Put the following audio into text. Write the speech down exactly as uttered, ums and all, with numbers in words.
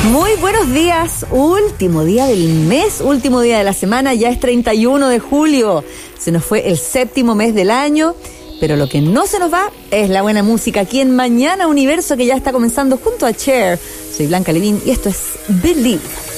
Muy buenos días, último día del mes, último día de la semana, ya es treinta y uno de julio, se nos fue el séptimo mes del año, pero lo que no se nos va es la buena música aquí en Mañana Universo, que ya está comenzando junto a Cher. Soy Blanca Levín y esto es Believe.